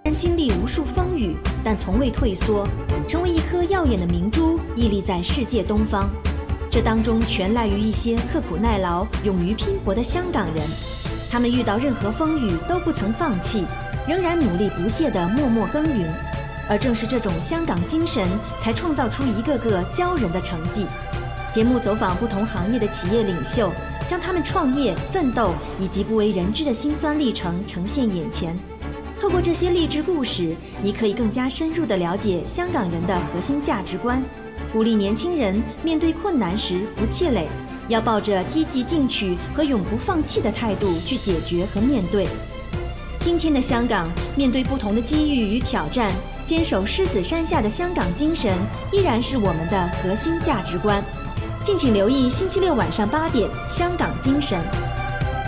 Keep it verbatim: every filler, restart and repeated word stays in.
然经历无数风雨，但从未退缩，成为一颗耀眼的明珠，屹立在世界东方。这当中全赖于一些刻苦耐劳、勇于拼搏的香港人，他们遇到任何风雨都不曾放弃，仍然努力不懈地默默耕耘。而正是这种香港精神，才创造出一个个骄人的成绩。节目走访不同行业的企业领袖，将他们创业、奋斗以及不为人知的辛酸历程呈现眼前。透过这些励志故事，你可以更加深入地了解香港人的核心价值观，鼓励年轻人面对困难时不气馁，要抱着积极进取和永不放弃的态度去解决和面对。今天的香港，面对不同的机遇与挑战，坚守狮子山下的香港精神依然是我们的核心价值观。敬请留意星期六晚上八点《香港精神》。